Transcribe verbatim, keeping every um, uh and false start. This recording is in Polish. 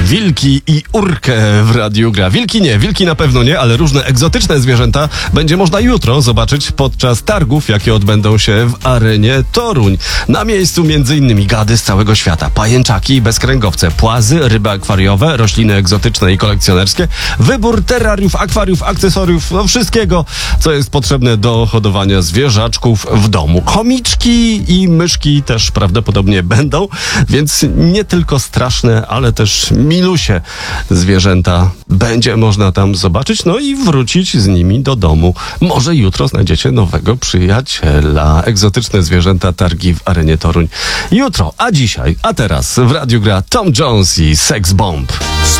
wilki i urkę w Radiu Gra. Wilki nie, wilki na pewno nie, ale różne egzotyczne zwierzęta będzie można jutro zobaczyć podczas targów, jakie odbędą się w arenie Toruń. Na miejscu między innymi gady z całego świata, pajęczaki i bezkręgowce, płazy, ryby akwariowe, rośliny egzotyczne i kolekcjonerskie, wybór terrariów, akwariów, akcesoriów, no wszystkiego, co jest potrzebne do hodowania zwierzaczków w domu. Chomiczki i myszki też prawdopodobnie będą, więc nie tylko straszne, ale też milusie zwierzęta będzie można tam zobaczyć, no i wrócić z nimi do domu. Może jutro znajdziecie nowego przyjaciela. Egzotyczne zwierzęta, targi w arenie Toruń. Jutro, a dzisiaj, a teraz w Radiu Gra Tom Jones i Sex Bomb.